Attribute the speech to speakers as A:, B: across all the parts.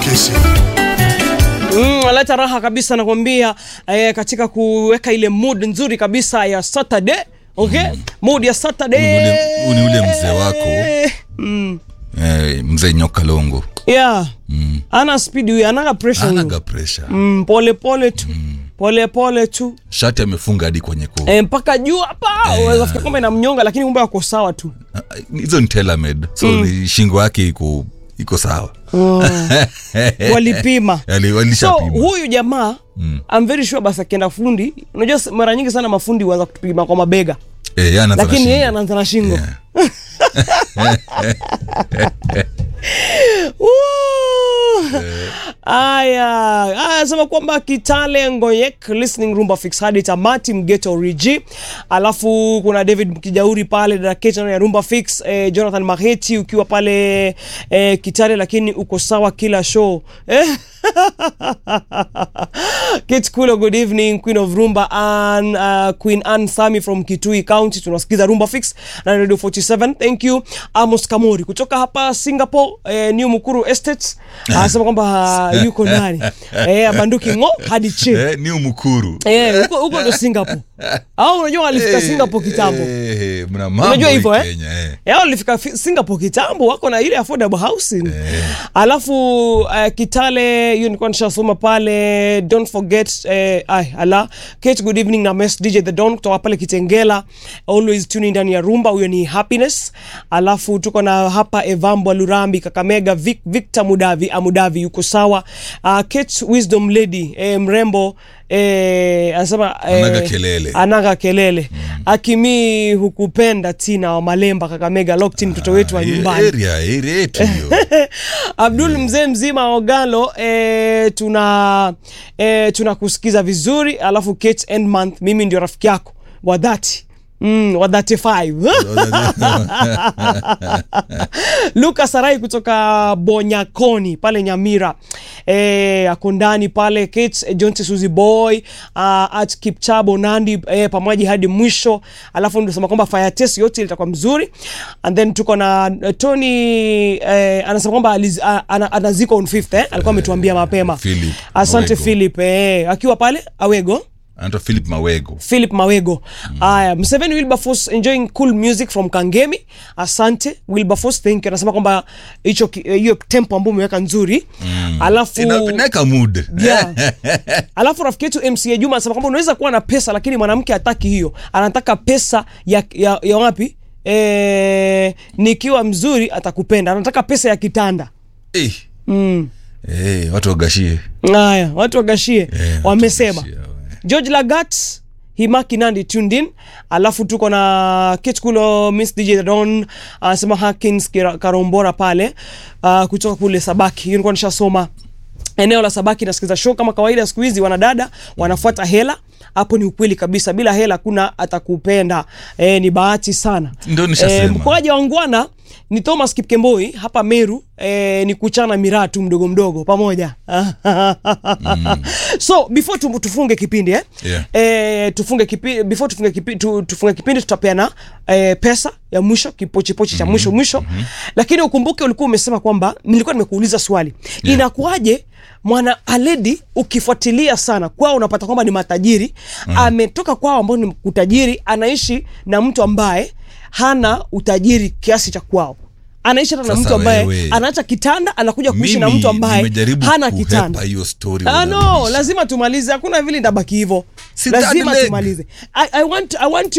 A: Kesi.
B: Aleta raha kabisa nakwambia, katika kuweka ile mood nzuri kabisa ya Saturday. Okay? Mood ya Saturday.
C: Ule mzee wako. Mzee Nyoka Longo.
B: Yeah. Ana speed huyu, anaga pressure.
C: Anaga pressure.
B: Pole pole tu. Pole pole tu.
C: Shati amefunga hadi kwenye koo.
B: Mpaka juu hapa. Unaweza fikiri kwamba inamnyonga lakini kumbe yako sawa tu.
C: Hizo ni tailor-made. So shingo yake iko sawa.
B: Walipima.
C: Walishapima.
B: So huyu jamaa I'm very sure basi akienda fundi, unajua mara nyingi sana mafundi huanza kutupima kwa mabega. Lakini yeye anaanza na shingo. Aya, sema kwamba Kitale Ngoyek listening Rumba Fix hadi tamati Mgeto Origi. Alafu kuna David Kijauri pale director ya Rumba Fix, Jonathan Maheti ukiwa pale Kitale lakini uko sawa kila show. Kit Kulo, good evening Queen of Rumba and Queen Anne Sami from Kitui County, tunasikiza Rumba Fix na Radio 47. Thank you. Amos Kamori kutoka hapa Singapore, New Mukuru Estates, anasema kwamba yuko ndani. Banduki ngo hadi che.
C: New Mukuru.
B: Huko ndo Singapore. Au unajua alifika Singapore kitambo.
C: Unajua
B: hivyo alifika Singapore kitambo, wako na ile affordable housing. Alafu Kitale, hiyo nilikuwa nishasoma pale. Don't forget Kate, good evening na Mess DJ The Don kutoka pale Kitengela, always tuning ndani ya Rumba. Huyo ni Happiness. Alafu tuko na hapa Evambo Lurambi Kakamega, Victor Amudavi yuko sawa. Kate Wisdom Lady, mrembo, anasema anaga kelele. Akimi hukupenda Tina wa Malemba Kakamega, locked in mtoto wetu wa nyumbani.
C: Area yetu hiyo.
B: Abdul mzee mzima Ogalo, tunakusikiza vizuri. Alafu Kate end month, mimi ndio rafiki yako wa 30. Wa 35. Lucas Sarai kutoka Bonyakoni pale Nyamira, akondani pale. Kate Jonte Suzy Boy, at Kipchabo Nandi, pamoja hadi mwisho. Alafu ndio sema kwamba fire test yote itakuwa mzuri. And then tuko na Tony, anasema kwamba anaziko on 5th, alikuwa ametuambia mapema. Asante Philip, akiwa pale Awego.
C: Anaitwa Philip Mawego. Mseveni Wilberforce enjoying cool music from Kangemi. Asante Wilberforce, thank you. Anasema kwamba hiyo tempo ambayo umeweka nzuri. Alafu inapeleka mood.
B: Yeah. Alafu rafiki yetu MCA Juma anasema kwamba unaweza kuwa na pesa lakini mwanamke hataki hiyo. Anataka pesa ya wapi? Nikiwa mzuri atakupenda. Anataka pesa ya kitanda.
C: Watu wagashie.
B: Watu wagashie. Wamesema. George Lagat, Himaki Nandi tuned in. Alafu tuko na Kitkulo Miss DJ The Don, anasema Hakins Karombora pale, kutoka kule Sabaki. Hiyo nilikuwa nishasoma. Eneo la Sabaki nasikiza show kama kawaida. Siku hizi wanadada wanafuata hela. Hapo ni ukweli kabisa, bila hela kuna atakupenda. Ni bahati sana.
C: Ndio nishasema.
B: Mkoaje wangwana ni Thomas Kipkemboi hapa Meru, ni kuchana miraa tu mdogo pamoja. So before tufunge kipindi tufunge kipindi tutapeana pesa ya mwisho, kipochi cha mwisho. Lakini ukumbuke ulikuwa umesema kwamba nilikuwa nimekuuliza swali. Inakuaje mwana aledi ukifuatilia sana kwao unapata kwamba ni matajiri, ametoka kwao ambao ni utajiri, anaishi na mtu ambaye hana utajiri kiasi cha kwao. Anaishi na mtu ambaye anaacha kitanda, anakuja kuishi na mtu ambaye hana kitanda. No, lazima tumalize, hakuna vile ndabaki hivyo. Lazima tumalize. I want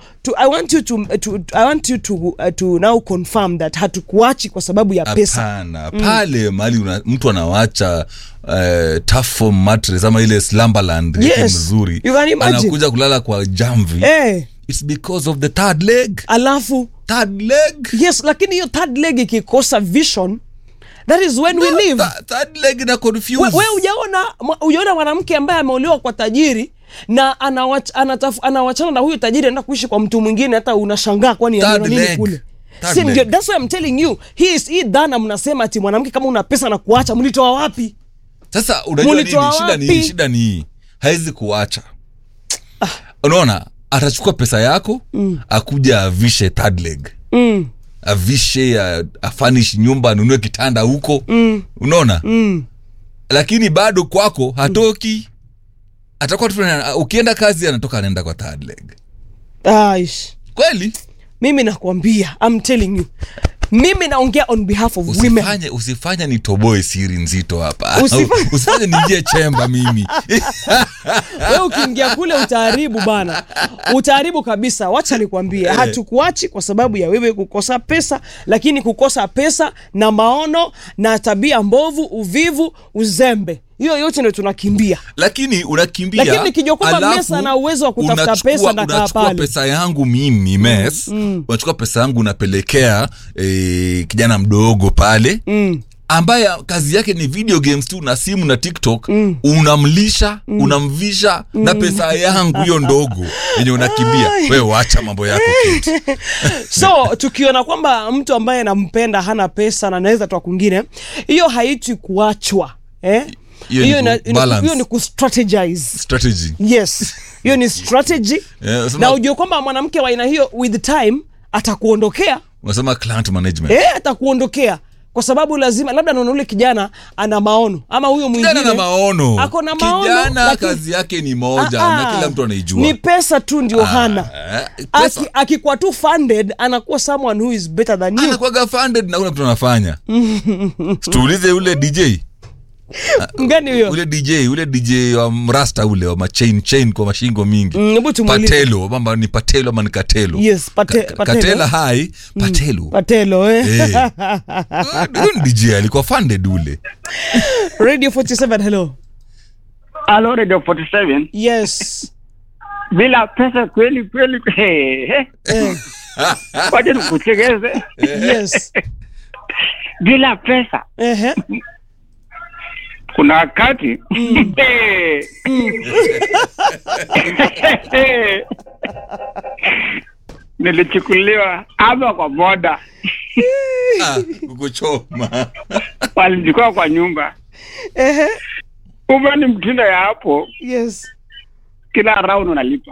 B: you to now confirm that hatukuachi kwa sababu ya pesa.
C: Hapana, pale mali mtu anawacha tough mattress ama ile Slumberland yake mzuri. Anakuja kulala kwa jamvi. It's because of the third leg.
B: Alafu
C: third leg.
B: Yes, lakini hiyo third leg ikikosa vision, that is when we live.
C: Third leg na confuse.
B: Wewe hujaona mwanamke ambaye ameolewa kwa tajiri na anawachana na huyo tajiri anaenda kuishi kwa mtu mwingine, hata unashangaa kwani ana nini kule. That's why I'm telling you, hii dhana mnasema ati mwanamke kama una pesa na kuacha, mlitoa wapi?
C: Sasa unajua nini shida ni haizi kuacha. Unaona, atachukua pesa yako, akuja avishe third leg. Avishe, afanish nyumba, anunue kitanda huko. Unaona?
A: lakini bado kwako hatoki. Atakuwa tu ukienda kazi anatoka anaenda kwa third leg.
B: Aish.
A: Kweli?
B: Mimi nakwambia, I'm telling you. Mimi naongea on behalf of women.
A: Usifanye ni toboe siri nzito hapa. Usifanye nijie chemba mimi.
B: Wewe ukiingia kule utaharibu bana. Utaharibu kabisa. Wacha nikwambie, hatukuachi kwa sababu ya wewe kukosa pesa, lakini kukosa pesa na maono na tabia mbovu, uvivu, uzembe, hiyo yote ndio tunakimbia.
A: Lakini unakimbia.
B: Lakini nikijua kwamba Mesa na uwezo wa kutafuta pesa na kaa pale.
A: Unachukua pesa yangu mimi Mes, unachukua pesa yangu unapelekea kijana mdogo pale. Ambaye kazi yake ni video games tu na simu na TikTok. Unamlisha, unamvisha na pesa yangu hiyo ndogo yenye unakimbia. Wewe waacha mambo yako Kate.
B: So tukiona kwamba mtu ambaye nampenda hana pesa na anaweza toa kwingine, hiyo haitwi kuachwa. Hiyo ni
A: strategy.
B: Yes. Hiyo ni strategy. Na ujue kwamba mwanamke wa aina hiyo with time atakuondokea.
A: Unasema client management.
B: Atakuondokea. Kwa sababu lazima labda naona ule kijana ana maono ama huyo mwingine
A: kijana na maono.
B: Ako na maono.
A: Kijana kazi yake ni moja na kila mtu anaijua.
B: Ni pesa tu ndio hana. Akikuwa tu funded anakuwa someone who is better than you.
A: Anakuwa funded na una kitu anafanya. Tuulize ule DJ.
B: Mgani huyo?
A: Ule DJ wa Rasta ule wa chain kwa mashingo mingi. Patelo, mama ni Patelo ama ni Katelo?
B: Yes, Patelo.
A: Katela hai, Patelo.
B: Patelo
A: Ndio DJ alikuwa funded ule.
B: Radio 47, hello.
D: Hello Radio 47.
B: Yes.
D: Bila pesa kweli. Waje tukuchegeze.
B: Yes.
D: Bila pesa. Kuna wakati nilichukuliwa hapa kwa boda.
A: Kukuchoma.
D: Walichukua kwa nyumba. Ni mtindo ya hapo.
B: Yes.
D: Kila round unalipa.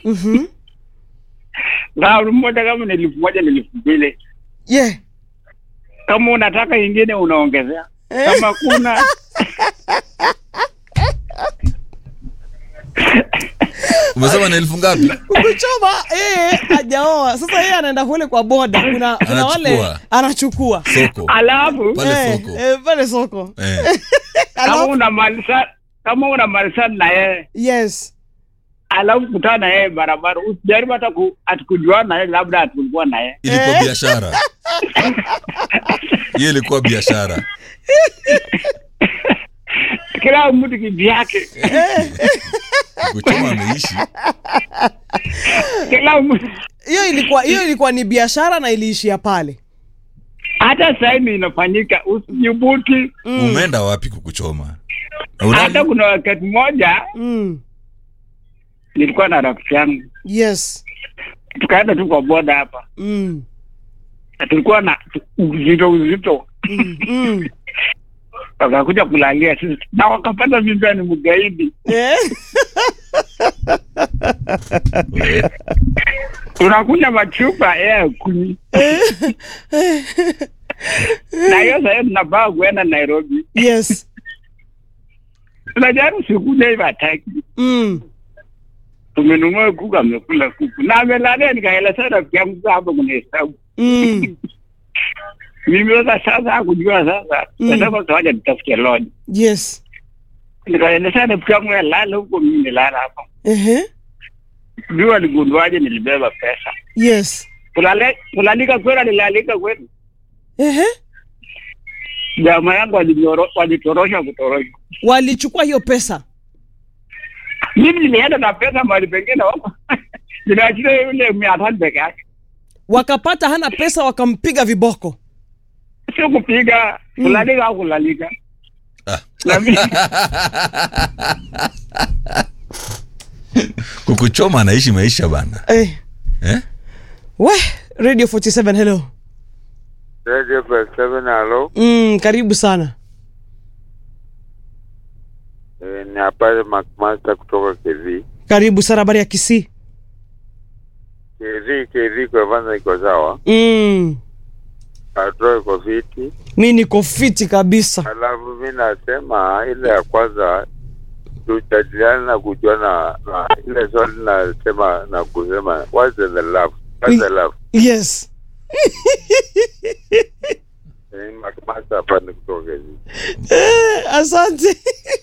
D: Round moja kama ni 1,000 ni 2,000.
B: Yeah.
D: Kama unataka nyingine unaongezea. Kama kuna
A: umesema ni 1,000 ngapi?
B: Kuchoma hajaoa. Sasa yeye anaenda kule kwa boda. Kuna wale anachukua
A: soko.
D: Alafu
B: pale soko.
D: Kama una malisa na yeye.
B: Yes.
D: Alafu kutana na yeye barabara. Usijaribu hata atukujua na yeye, labda atukujua na yeye.
A: Ilikuwa biashara. Yeye ilikuwa biashara.
D: Kila mtu kivyake.
A: Kuchoma ameishi.
D: Kila mtu.
B: Hiyo ilikuwa ni biashara na iliishia pale.
D: Hata sasa inafanyika, usijibuti.
A: Umeenda wapi kukuchoma?
D: Hata kuna wakati mmoja nilikuwa na rafiki yangu.
B: Yes.
D: Tukaenda tu kwa boda hapa. Tulikuwa na uzito. Wakakuja kulalia sisi na wakapata mimi ni mgaidi. Tunakunywa machupa kuni. Na hiyo sasa tunapaa kwenda Nairobi.
B: Yes.
D: Tunajaribu sikuja hivi ataki. Tumenunua kuku, amekula kuku. Na amelala nikaeleza rafiki yangu hapo kuna hesabu. Mimi sasa hakujua sasa. Nasema tuaje tutafute lodge.
B: Yes.
D: Nikaeleza rafiki yangu lala huko, mimi nilala hapo. Ndio aligunduaje nilibeba pesa.
B: Yes.
D: Kulalika kweli, nilalika kweli. Jamaa yangu walitorosha.
B: Walichukua hiyo pesa.
D: Mimi nilienda na pesa mahali pengine hapo. Niliachia yule 500 peke yake.
B: Wakapata hana pesa, wakampiga viboko.
D: Sio kupiga, kulalika au kulalika.
A: Kukuchoma anaishi maisha bana.
B: Radio 47, hello.
E: Radio 47, hello.
B: Karibu sana.
E: Ni hapa Master kutoka KV.
B: Karibu sana, habari ya Kisii?
E: KV kwa kwanza iko sawa. Atoe kwa fiti.
B: Mi niko fiti kabisa.
E: Alafu mi nasema ile ya kwanza tujadiliana na kujua na ile swali nasema na kusema what's the love? What's the love?
B: Yes.
E: Makamasa hapa ni kutoka hivi.
B: Asante.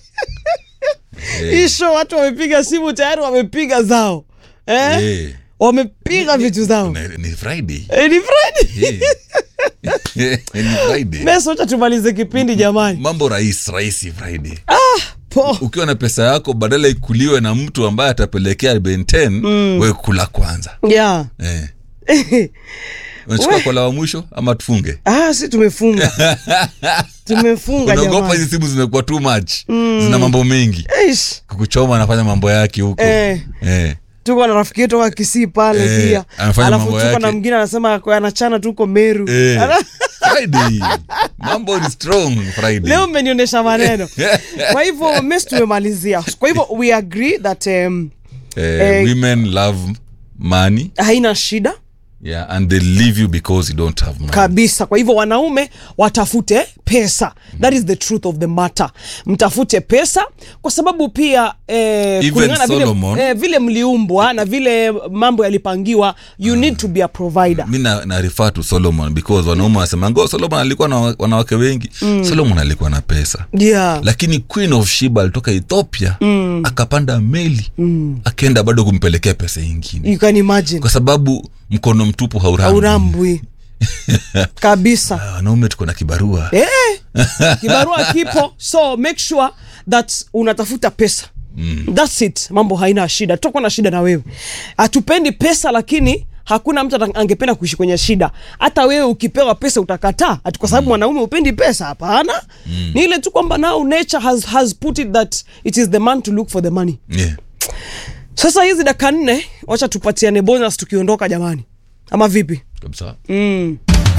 B: Isho watu wamepiga simu tayari, wamepiga zao. Wamepiga vitu zao.
A: Ni Friday.
B: Ni Friday.
A: Ni Friday.
B: Mesa acha tumalize kipindi jamani.
A: Mambo rahisi Friday.
B: Po.
A: Ukiwa na pesa yako badala ikuliwe na mtu ambaye atapelekea Ben 10, wewe kula kwanza.
B: Yeah.
A: Unachukua kwa la mwisho ama tufunge?
B: Si tumefunga. Tumefunga jamani.
A: Unaogopa hizi simu zimekuwa too much. Zina mambo mengi. Kukuchoma anafanya mambo yake huko.
B: Tuko na rafiki yetu wa Kisii pale pia. Alafu tuko na mwingine anasema anachana tuko Meru.
A: Friday. Mambo ni strong Friday.
B: Leo umenionyesha maneno. Kwa hivyo mess tumemalizia. Kwa hivyo we agree that
A: women love money.
B: Haina shida.
A: Yeah, and they leave you because you don't have money.
B: Kabisa. Kwa hivyo wanaume watafute pesa. That is the truth of the matter. Mtafute pesa kwa sababu pia kulingana vile, vile mliumbwa na vile mambo yalipangiwa, you need to be a provider.
A: Mimi na refer to Solomon because wanaume wasema Solomon alikuwa na wanawake wengi. Solomon alikuwa na pesa.
B: Yeah.
A: Lakini Queen of Sheba alitoka Ethiopia, akapanda meli, akaenda bado kumpelekea pesa nyingine.
B: You can imagine.
A: Kwa sababu mkono mtupu haurambwi.
B: Kabisa.
A: Wanaume tuko na kibarua.
B: Kibarua kipo. So make sure that unatafuta pesa. That's it. Mambo haina shida. Tuko na shida na wewe. Hatupendi pesa, lakini hakuna mtu angependa kuishi kwenye shida. Hata wewe ukipewa pesa utakataa. Ati kwa sababu mwanaume upendi pesa? Hapana. Ni ile tu kwamba now nature has put it that it is the man to look for the money.
A: Yeah.
B: Sasa hizi dakika 4 wacha tupatiane bonus tukiondoka jamani. Ama vipi?
A: Kabisa.